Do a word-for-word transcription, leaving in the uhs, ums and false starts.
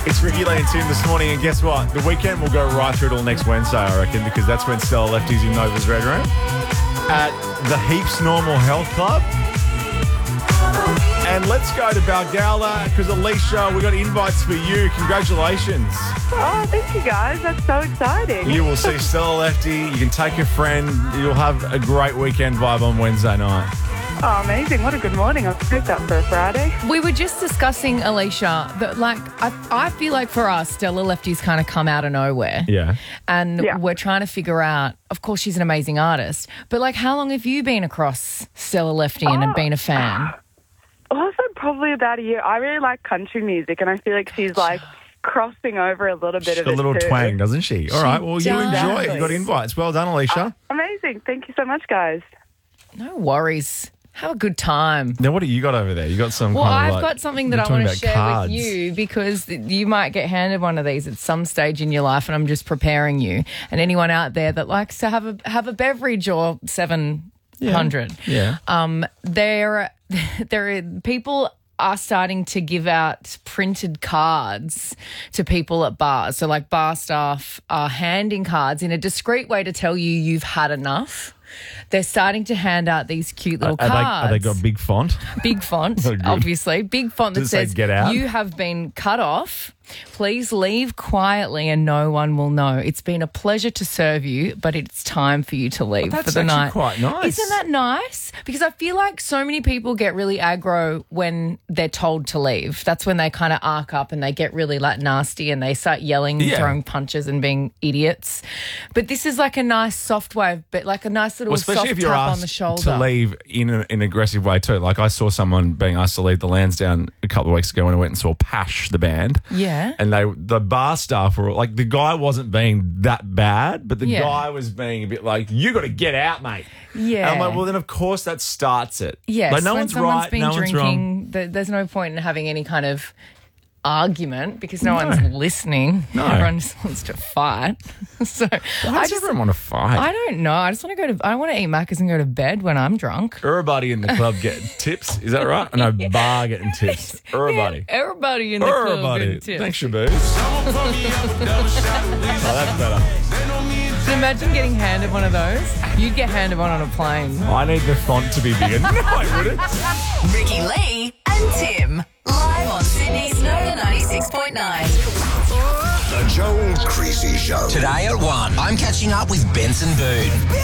It's Ricky Lee and Tim this morning, and guess what? The weekend will go right through till next Wednesday, I reckon, because that's when Stella Lefty's in Nova's Red Room at the Heaps Normal Health Club. And let's go to Balgowlah because, Alicia, we got invites for you. Congratulations. Oh, thank you, guys. That's so exciting. You will see Stella Lefty. You can take a friend. You'll have a great weekend vibe on Wednesday night. Oh, amazing. What a good morning. I'll take that for a Friday. We were just discussing, Alicia, that, like, I, I feel like for us, Stella Lefty's kind of come out of nowhere. Yeah. And Yeah. we're trying to figure out, of course, she's an amazing artist, but, like, how long have you been across Stella Lefty and Oh. been a fan? Also, probably about a year. I really like country music, and I feel like she's, like, crossing over a little bit of A it, little too. twang, doesn't she? All right, well, you does. enjoy it. You got invites. Well done, Alicia. Amazing. Thank you so much, guys. No worries. Have a good time. Now, what do you got over there? You got some Well, kind of I've like, got something that you're I want talking to about share cards. with you because you might get handed one of these at some stage in your life, and I'm just preparing you. And anyone out there that likes to have a have a beverage or seven hundred, Yeah. um, there there are people are starting to give out printed cards to people at bars. So, like, bar staff are handing cards in a discreet way to tell you you've had enough. They're starting to hand out these cute little Are they, cards. are they got big font? Big font, Oh, good. obviously. Big font that Does it say says, get out? you have been cut off. Please leave quietly and no one will know. It's been a pleasure to serve you, but it's time for you to leave Oh, that's for the actually night. quite nice. Isn't that nice? Because I feel like so many people get really aggro when they're told to leave. That's when they kind of arc up and they get really like nasty and they start yelling, Yeah. throwing punches and being idiots. But this is like a nice soft way, but like a nice little Well, especially soft if you're tap asked on the shoulder. to leave in a, an aggressive way too. Like I saw someone being asked to leave the Lansdowne a couple of weeks ago when I went and saw Pash, the band. Yeah. And they the bar staff were like, the guy wasn't being that bad, but the Yeah. guy was being a bit like, you got to get out, mate. Yeah. And I'm like, well, then of course that starts it. Yes, Like no when one's someone's right, been no one's wrong. drinking, th- there's no point in having any kind of argument because no, No. one's listening. No. Everyone just wants to fight. so Why I does just, everyone want to fight? I don't know. I just want to go to. I want to eat macas and go to bed when I'm drunk. Everybody in the club getting tips. Is that right? No, bar getting tips. Everybody. Yeah, everybody in the club Everybody. getting tips. Thanks, Shaboos. Oh, that's better. So imagine getting handed one of those. You'd get handed one on a plane. I need the font to be bigger. No, I wouldn't. Ricky Lee and Tim. Live on Sydney's Nova ninety-six point nine. The Joel Creasy Show. Today at one, I'm catching up with Benson Boone.